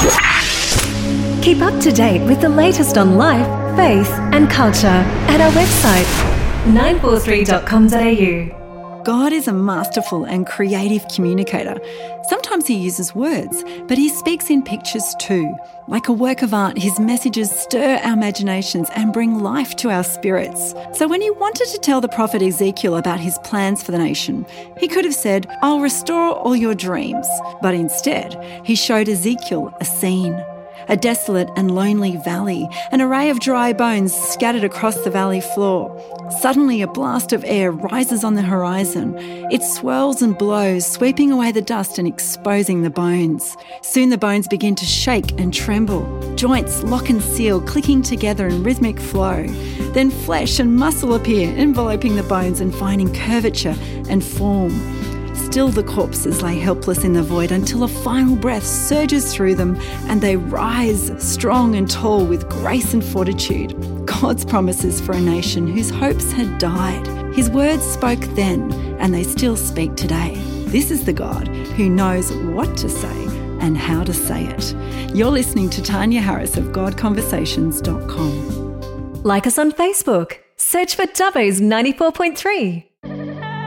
Keep up to date with the latest on life, faith and culture at our website 943.com.au. God is a masterful and creative communicator. Sometimes he uses words, but he speaks in pictures too. Like a work of art, his messages stir our imaginations and bring life to our spirits. So when he wanted to tell the prophet Ezekiel about his plans for the nation, he could have said, "I'll restore all your dreams." But instead, he showed Ezekiel a scene. A desolate and lonely valley, an array of dry bones scattered across the valley floor. Suddenly, a blast of air rises on the horizon. It swirls and blows, sweeping away the dust and exposing the bones. Soon the bones begin to shake and tremble. Joints lock and seal, clicking together in rhythmic flow. Then flesh and muscle appear, enveloping the bones and finding curvature and form. Still the corpses lay helpless in the void until a final breath surges through them and they rise strong and tall with grace and fortitude. God's promises for a nation whose hopes had died. His words spoke then and they still speak today. This is the God who knows what to say and how to say it. You're listening to Tanya Harris of GodConversations.com. Like us on Facebook. Search for Dubbo's 94.3.